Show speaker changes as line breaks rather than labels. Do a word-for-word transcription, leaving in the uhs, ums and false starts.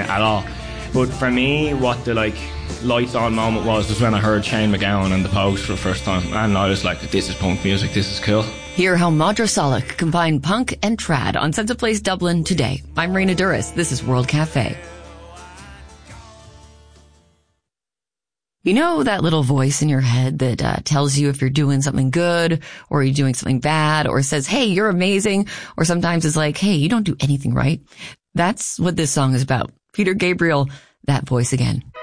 at all. But for me, what the like lights on moment was was when I heard Shane MacGowan and the Pogues for the first time, and I was like, this is punk music, this is cool.
Hear how Madra Solic combined punk and trad on Sense of Place Dublin today. I'm Raina Duras. This is World Cafe. You know that little voice in your head that uh, tells you if you're doing something good or you're doing something bad, or says, hey, you're amazing, or sometimes is like, hey, you don't do anything right? That's what this song is about. Peter Gabriel, that voice again.